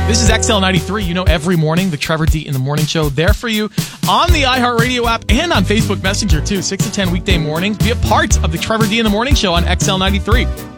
This is XL93. You know, every morning, the Trevor D in the Morning Show, there for you on the iHeartRadio app and on Facebook Messenger, too. 6 to 10 weekday mornings. Be a part of the Trevor D in the Morning Show on XL93.